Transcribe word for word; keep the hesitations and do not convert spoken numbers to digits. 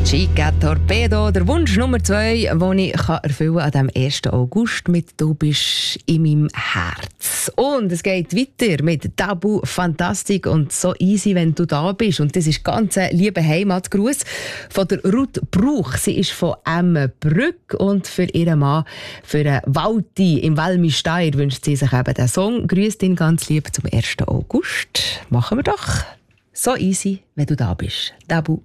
Chica Torpedo, der Wunsch Nummer zwei, den ich erfüllen kann an dem ersten August mit «Du bist in meinem Herz». Und es geht weiter mit «Tabu Fantastik» und «So easy, wenn du da bist». Und das ist ganz ein lieber Heimatgruß von der Ruth Bruch. Sie ist von Emmenbrück und für ihren Mann, für den Walti im Valmy-Steyr, wünscht sie sich eben den Song. Grüßt ihn ganz lieb zum ersten August. Machen wir doch. «So easy, wenn du da bist». Tabu